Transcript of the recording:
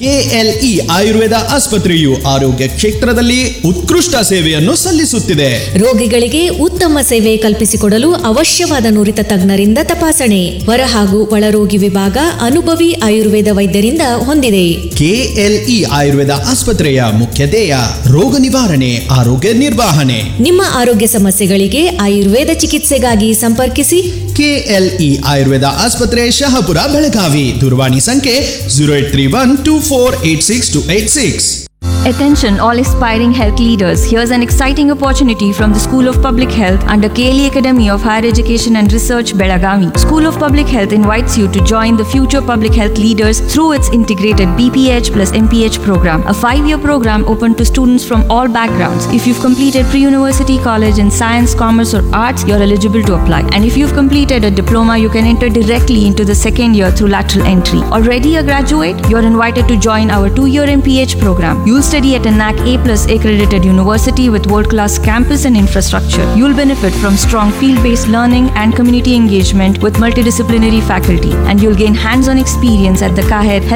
KLE Ayurveda ಆಸ್ಪತ್ರೆಯು ಆರೋಗ್ಯ ಕ್ಷೇತ್ರದಲ್ಲಿ ಉತ್ಕೃಷ್ಟ ಸೇವೆಯನ್ನು ಸಲ್ಲಿಸುತ್ತಿದೆ. ರೋಗಿಗಳಿಗೆ ಉತ್ತಮ ಸೇವೆ ಕಲ್ಪಿಸಿಕೊಡಲು ಅವಶ್ಯವಾದ ನುರಿತ ತಜ್ಞರಿಂದ ತಪಾಸಣೆ, ಹೊರ ಹಾಗೂ ಒಳರೋಗಿ ವಿಭಾಗ ಅನುಭವಿ ಆಯುರ್ವೇದ ವೈದ್ಯರಿಂದ ಹೊಂದಿದೆ. ಕೆಎಲ್ಇ ಆಯುರ್ವೇದ ಆಸ್ಪತ್ರೆಯ ಮುಖ್ಯ ಧ್ಯೇಯ ರೋಗ ನಿವಾರಣೆ, ಆರೋಗ್ಯ ನಿರ್ವಹಣೆ. ನಿಮ್ಮ ಆರೋಗ್ಯ ಸಮಸ್ಯೆಗಳಿಗೆ ಆಯುರ್ವೇದ ಚಿಕಿತ್ಸೆಗಾಗಿ ಸಂಪರ್ಕಿಸಿ. ಕೆಎಲ್ಇ ಆಯುರ್ವೇದ ಆಸ್ಪತ್ರೆ, ಶಹಾಪುರ, ಬೆಳಗಾವಿ. ದೂರವಾಣಿ ಸಂಖ್ಯೆ 0831248686. Attention all aspiring health leaders. Here's an exciting opportunity from the School of Public Health under KLE Academy of Higher Education and Research, Belagavi. School of Public Health invites you to join the future public health leaders through its integrated BPH plus MPH program, a 5-year program open to students from all backgrounds. If you've completed pre-university college in science, commerce or arts, you're eligible to apply. And if you've completed a diploma, you can enter directly into the second year through lateral entry. Already a graduate? You're invited to join our 2-year MPH program. You'll study at a NAC A+ accredited university with world-class campus and infrastructure. You'll benefit from strong field-based learning and community engagement with multidisciplinary faculty. And you'll gain hands-on experience at the CAHED